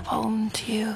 home to you.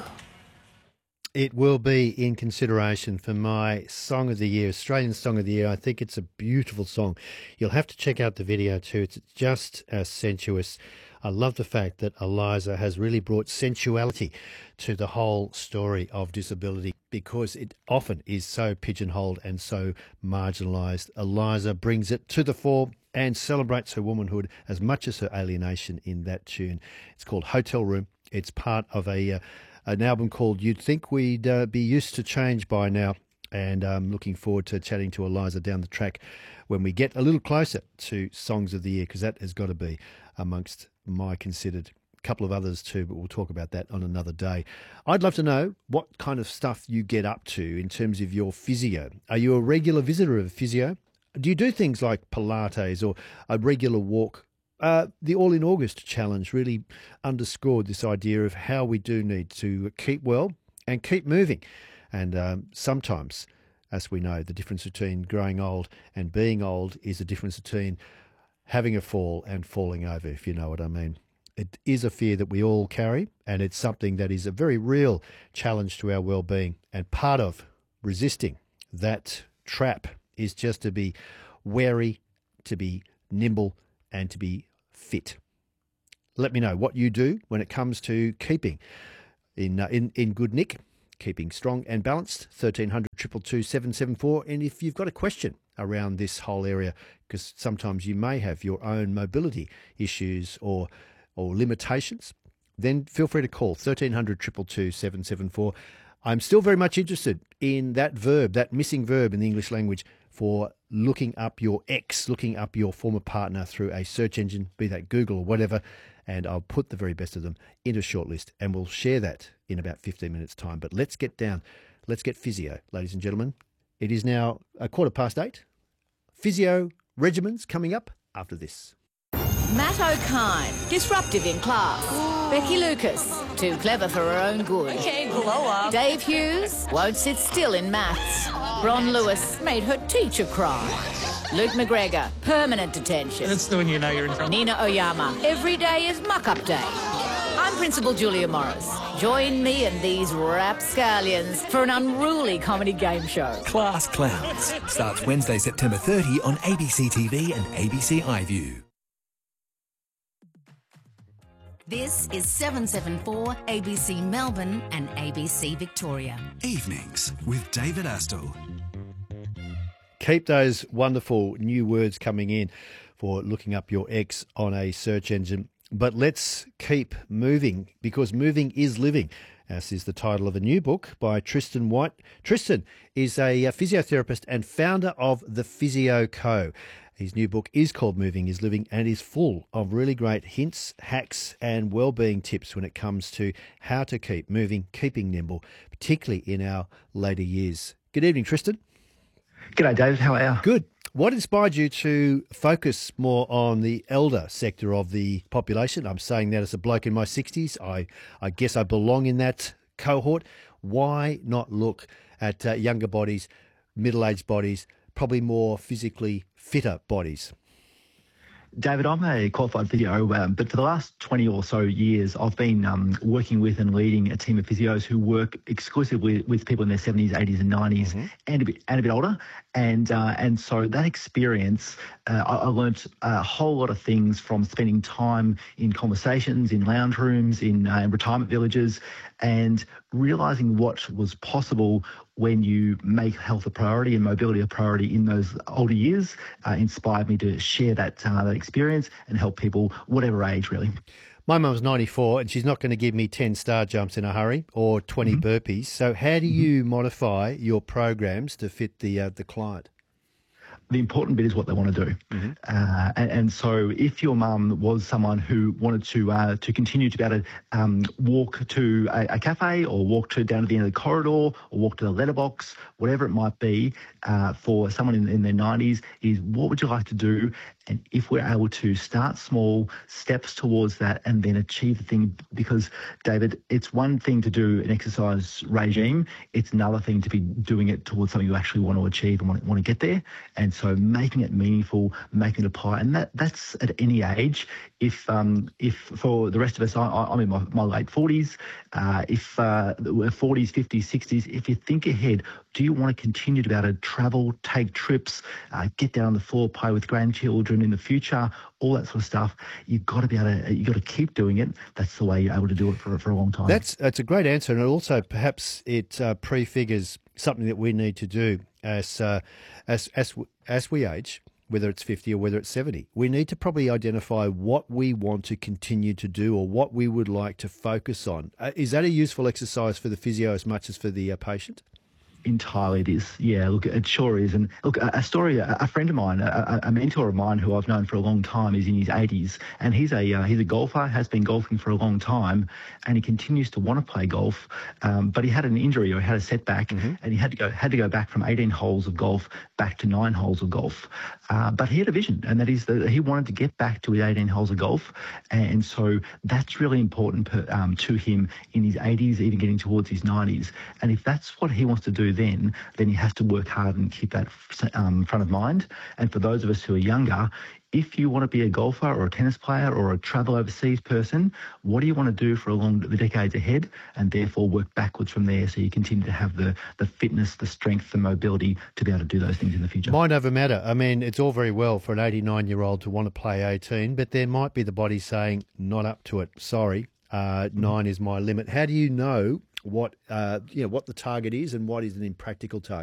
It will be in consideration for my Song of the Year, Australian Song of the Year. I think it's a beautiful song. You'll have to check out the video too. It's just sensuous. I love the fact that Eliza has really brought sensuality to the whole story of disability because it often is so pigeonholed and so marginalised. Eliza brings it to the fore and celebrates her womanhood as much as her alienation in that tune. It's called Hotel Room. It's part of an album called You'd Think We'd Be Used to Change by Now. And I'm looking forward to chatting to Eliza down the track when we get a little closer to Songs of the Year, because that has got to be amongst my considered couple of others too, but we'll talk about that on another day. I'd love to know what kind of stuff you get up to in terms of your physio. Are you a regular visitor of physio? Do you do things like Pilates or a regular walk? The All in August challenge really underscored this idea of how we do need to keep well and keep moving. And sometimes, as we know, the difference between growing old and being old is the difference between having a fall and falling over, if you know what I mean. It is a fear that we all carry, and it's something that is a very real challenge to our well-being. And part of resisting that trap is just to be wary, to be nimble, and to be fit. Let me know what you do when it comes to keeping in good nick, keeping strong and balanced. 1300 222 774. And if you've got a question around this whole area, because sometimes you may have your own mobility issues or limitations, then feel free to call 1300 222 774. I'm still very much interested in that verb, that missing verb in the English language for looking up your ex, looking up your former partner through a search engine, be that Google or whatever, and I'll put the very best of them into a shortlist, and we'll share that in about 15 minutes' time. But let's get physio, ladies and gentlemen. It is now 8:15. Physio regimens coming up after this. Matt O'Kine, disruptive in class. Becky Lucas, too clever for her own good. Okay, blow up. Dave Hughes, won't sit still in maths. Bron Lewis, made her teacher cry. Luke McGregor, permanent detention. That's when you know you're in trouble. Nina Oyama, every day is muck-up day. I'm Principal Julia Morris. Join me and these rapscallions for an unruly comedy game show. Class Clowns starts Wednesday, September 30 on ABC TV and ABC iView. This is 774 ABC Melbourne and ABC Victoria. Evenings with David Astle. Keep those wonderful new words coming in for looking up your ex on a search engine. But let's keep moving, because moving is living. This is the title of a new book by Tristan White. Tristan is a physiotherapist and founder of the Physio Co. His new book is called Moving is Living and is full of really great hints, hacks and well-being tips when it comes to how to keep moving, keeping nimble, particularly in our later years. Good evening, Tristan. G'day, David. How are you? Good. What inspired you to focus more on the elder sector of the population? I'm saying that as a bloke in my 60s. I guess I belong in that cohort. Why not look at younger bodies, middle-aged bodies, probably more physically fitter bodies? David, I'm a qualified physio, but for the last 20 or so years, I've been working with and leading a team of physios who work exclusively with people in their 70s, 80s and 90s and a bit older. And so that experience, I learnt a whole lot of things from spending time in conversations, in lounge rooms, in retirement villages, and realising what was possible when you make health a priority and mobility a priority in those older years, inspired me to share that experience and help people, whatever age, really. My mum's 94 and she's not going to give me 10 star jumps in a hurry or 20 burpees. So how do you modify your programs to fit the client? The important bit is what they want to do. And so if your mum was someone who wanted to continue to be able to walk to a cafe or walk down to the end of the corridor or walk to the letterbox, whatever it might be, for someone in their 90s, is what would you like to do And if we're able to start small, steps towards that, and then achieve the thing, because, David, it's one thing to do an exercise regime. It's another thing to be doing it towards something you actually want to achieve and want to get there. And so making it meaningful, making it apply, and that's at any age. If for the rest of us, I'm in my late 40s, if we're 40s, 50s, 60s, if you think ahead, do you want to continue to be able to travel, take trips, get down on the floor, play with grandchildren in the future, all that sort of stuff? You've got to be able to, you've got to keep doing it. That's the way you're able to do it for a long time. That's a great answer, and also perhaps it prefigures something that we need to do as we age, whether it's 50 or whether it's 70. We need to probably identify what we want to continue to do or what we would like to focus on. Is that a useful exercise for the physio as much as for the patient? Entirely it is. Yeah, look, it sure is. And look, a friend of mine, a mentor of mine who I've known for a long time, is in his 80s, and he's a golfer, has been golfing for a long time, and he continues to want to play golf, but he had an injury or he had a setback, and he had to go back from 18 holes of golf back to 9 holes of golf. But he had a vision, and that is that he wanted to get back to his 18 holes of golf, and so that's really important to him in his 80s, even getting towards his 90s. And if that's what he wants to do, then he has to work hard and keep that front of mind. And for those of us who are younger, if you want to be a golfer or a tennis player or a travel overseas person, what do you want to do for the decades ahead? And therefore work backwards from there, so you continue to have the fitness, the strength, the mobility to be able to do those things in the future. Mind over matter. I mean, it's all very well for an 89-year-old to want to play 18, but there might be the body saying, not up to it. Sorry, 9 is my limit. How do you know what the target is and what is an impractical target?